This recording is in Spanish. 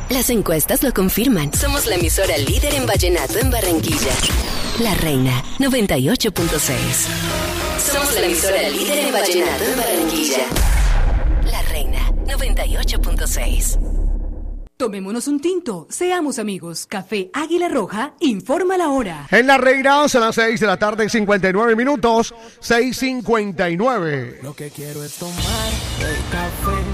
Las encuestas lo confirman. Somos la emisora líder en vallenato en Barranquilla. La Reina 98.6. Somos la emisora líder en vallenato en Barranquilla. La Reina 98.6. Tomémonos un tinto, seamos amigos. Café Águila Roja informa la hora. En La Reina son las 6 de la tarde, 59 minutos, 6:59. Lo que quiero es tomar el café.